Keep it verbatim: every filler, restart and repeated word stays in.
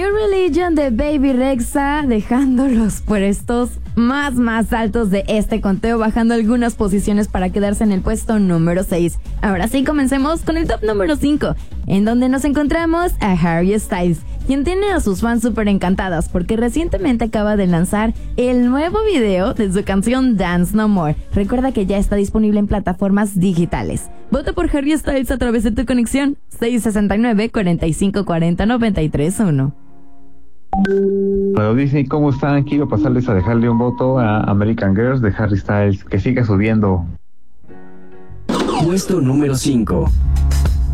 New Religion de Baby Rexha, dejando los puestos más más altos de este conteo, bajando algunas posiciones para quedarse en el puesto número seis. Ahora sí, comencemos con el top número cinco, en donde nos encontramos a Harry Styles, quien tiene a sus fans súper encantadas porque recientemente acaba de lanzar el nuevo video de su canción Dance No More. Recuerda que ya está disponible en plataformas digitales. Vota por Harry Styles a través de tu conexión seis sesenta y nueve, cuarenta y cinco cuarenta, noventa y tres uno. Bueno, Disney, ¿cómo están? Quiero pasarles a dejarle un voto a American Girls de Harry Styles, que siga subiendo. Puesto número cinco.